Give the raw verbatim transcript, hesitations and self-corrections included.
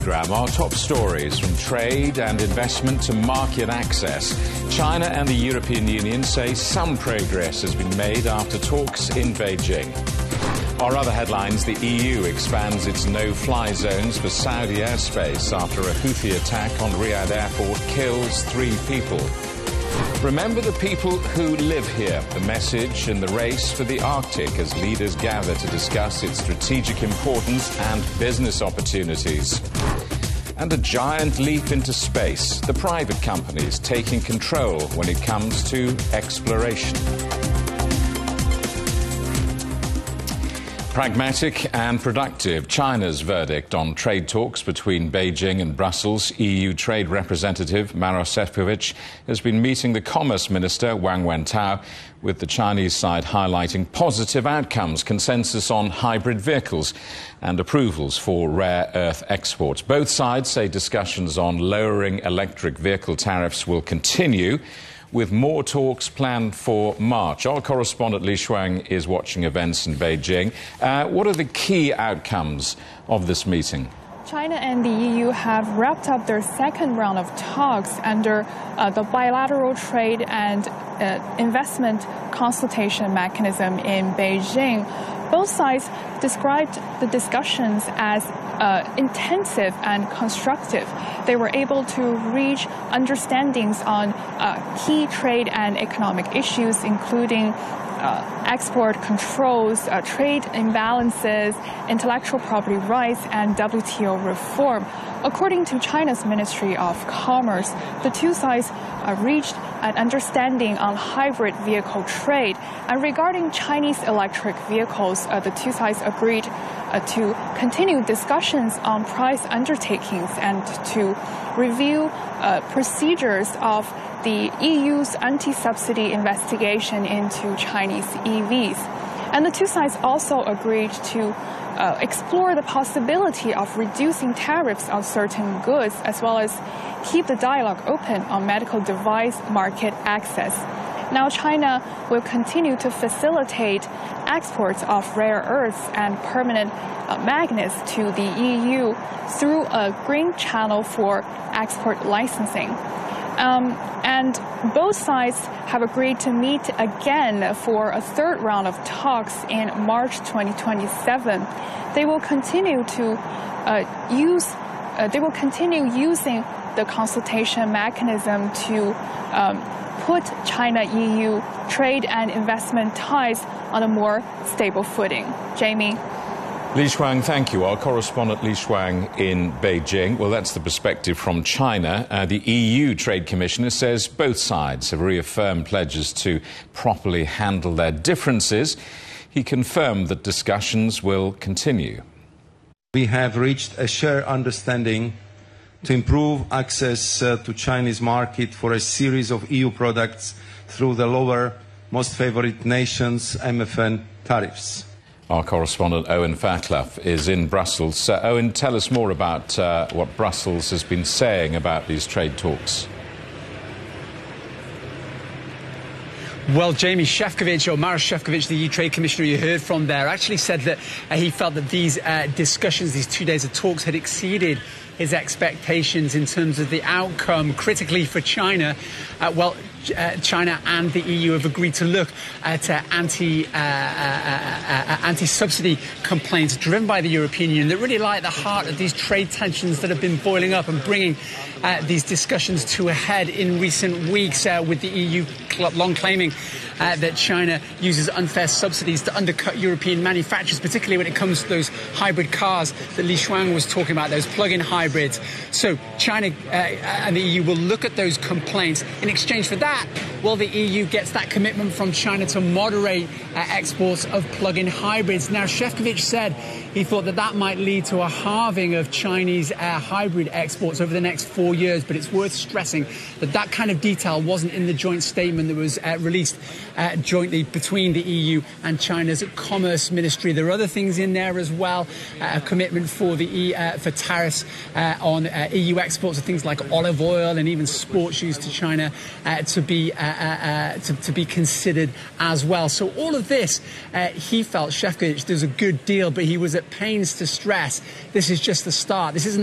Our top stories, from trade and investment to market access. China and the European Union say some progress has been made after talks in Beijing. Our other headlines: the E U expands its no-fly zones for Saudi airspace after a Houthi attack on Riyadh airport kills three people. Remember the people who live here. The message in the race for the Arctic as leaders gather to discuss its strategic importance and business opportunities. And a giant leap into space. The private companies taking control when it comes to exploration. Pragmatic and productive. China's verdict on trade talks between Beijing and Brussels. E U Trade Representative Maroš Šefčovič has been meeting the Commerce Minister Wang Wentao, with the Chinese side highlighting positive outcomes, consensus on hybrid vehicles and approvals for rare earth exports. Both sides say discussions on lowering electric vehicle tariffs will continue, with more talks planned for March. Our correspondent Li Shuang is watching events in Beijing. Uh, what are the key outcomes of this meeting? China and the E U have wrapped up their second round of talks under uh, the bilateral trade and uh, investment consultation mechanism in Beijing. Both sides described the discussions as uh, intensive and constructive. They were able to reach understandings on uh, key trade and economic issues, including Uh, export controls, uh, trade imbalances, intellectual property rights, and W T O reform. According to China's Ministry of Commerce, the two sides uh, reached an understanding on hybrid vehicle trade. And regarding Chinese electric vehicles, uh, the two sides agreed uh, to continue discussions on price undertakings and to review uh, procedures of the E U's anti-subsidy investigation into Chinese E Vs. And the two sides also agreed to uh, explore the possibility of reducing tariffs on certain goods, as well as keep the dialogue open on medical device market access. Now, China will continue to facilitate exports of rare earths and permanent uh, magnets to the E U through a green channel for export licensing. Um, and both sides have agreed to meet again for a third round of talks in March twenty twenty-seven. They will continue to uh, use, uh, they will continue using the consultation mechanism to um, put China-E U trade and investment ties on a more stable footing. Jamie. Li Shuang, thank you. Our correspondent Li Shuang in Beijing. Well, that's the perspective from China. Uh, the E U Trade Commissioner says both sides have reaffirmed pledges to properly handle their differences. He confirmed that discussions will continue. We have reached a shared understanding to improve access uh, to Chinese market for a series of E U products through the lower most favored nations M F N tariffs. Our correspondent Owen Fairclough is in Brussels. Uh, Owen, tell us more about uh, what Brussels has been saying about these trade talks. Well, Jamie Šefčovič, or Maroš Šefčovič, the E U Trade Commissioner you heard from there, actually said that uh, he felt that these uh, discussions, these two days of talks, had exceeded his expectations in terms of the outcome. Critically for China, uh, well, uh, China and the E U have agreed to look at uh, anti, uh, uh, uh, uh, anti-subsidy complaints driven by the European Union that really lie at the heart of these trade tensions that have been boiling up and bringing uh, these discussions to a head in recent weeks, uh, with the E U long claiming Uh, that China uses unfair subsidies to undercut European manufacturers, particularly when it comes to those hybrid cars that Li Shuang was talking about, those plug-in hybrids. So China uh, and the E U will look at those complaints. In exchange for that, well, the E U gets that commitment from China to moderate uh, exports of plug-in hybrids. Now, Šefčovič said he thought that that might lead to a halving of Chinese uh, hybrid exports over the next four years, but it's worth stressing that that kind of detail wasn't in the joint statement that was uh, released Uh, jointly between the E U and China's Commerce Ministry. There are other things in there as well, uh, a commitment for the e, uh, for tariffs uh, on uh, E U exports of things like olive oil and even sports shoes to China uh, to be uh, uh, to, to be considered as well. So all of this, uh, he felt, Šefčovič, there's a good deal, but he was at pains to stress this is just the start. This isn't